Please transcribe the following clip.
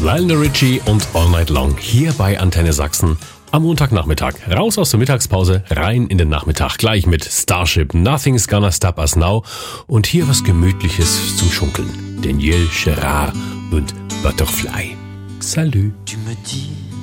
Lionel Richie und All Night Long hier bei Antenne Sachsen am Montagnachmittag. Raus aus der Mittagspause, rein in den Nachmittag. Gleich mit Starship, Nothing's Gonna Stop Us Now. Und hier was Gemütliches zum Schunkeln. Daniel Gerard und Butterfly. Salut. Tu me dis